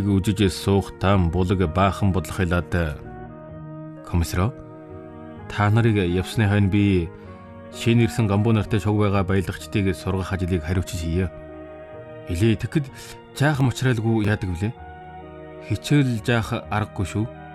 үжиж суух там булаг баахан бодлох хэлээд комиссаро та нарыг явсны хойно би шинэ ирсэн гамбуу нартай шуг байгаа баялагчдыг сургах ажлыг хариуцж хийе. Илээ тэгэхэд жаахан мочралгүй яадаг вүлээ? Хичээл жаах аргагүй шүү.